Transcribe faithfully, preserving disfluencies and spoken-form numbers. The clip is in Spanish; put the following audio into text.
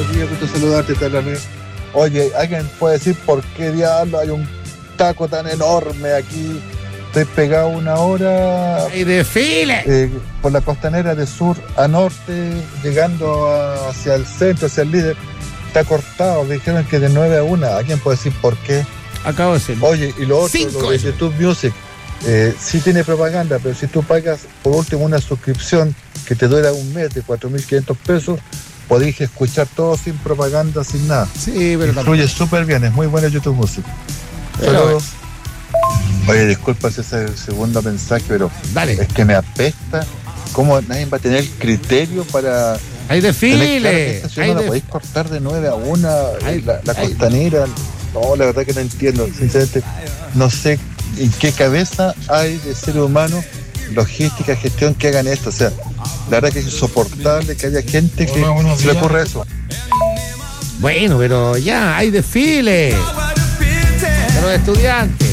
buenos días, gusto saludarte, Talaré. Oye, ¿alguien puede decir por qué diablo hay un taco tan enorme aquí? Estoy pegado una hora. ¡Hay desfile! Eh, por la costanera de sur a norte, llegando a, hacia el centro, hacia el líder. Está cortado, dijeron que de nueve a una. ¿Alguien puede decir por qué? Acabo de decir. Oye, y lo otro, Cinco. lo de YouTube Music, eh, sí tiene propaganda, pero si tú pagas por último una suscripción que te dura un mes de cuatro mil quinientos pesos, podéis escuchar todo sin propaganda, sin nada. Sí, pero Fluye súper bien, es muy bueno YouTube Music. Pero, Saludos. Oye, disculpa ese segundo mensaje, pero dale. es que me apesta. ¿Cómo nadie va a tener criterio para... ¡Hay desfile! Tener claro que esta ciudad Hay no la def- podéis cortar de nueve a una, Hay- la, la hay- costanera? No, la verdad que no entiendo. Sinceramente, no sé en qué cabeza hay de ser humano, logística, gestión, que hagan esto. O sea, la verdad que es insoportable que haya gente que Hola, se le ocurra eso. Bueno, pero ya, hay desfile de los estudiantes.